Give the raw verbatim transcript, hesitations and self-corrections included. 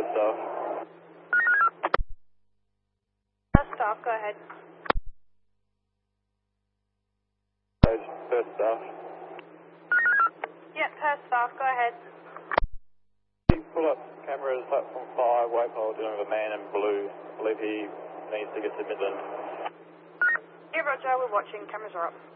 first off. First off, go ahead. First off. Yep, first off, go ahead. Pull up cameras, platform five, Waypole, dealing with a man in blue. I believe he needs to get to Midland. Yeah, Roger, we're watching. Cameras are up.